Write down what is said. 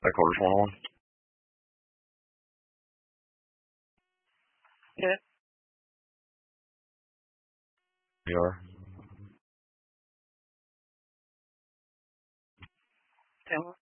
That caller's 101. Yeah. We are. Tell me.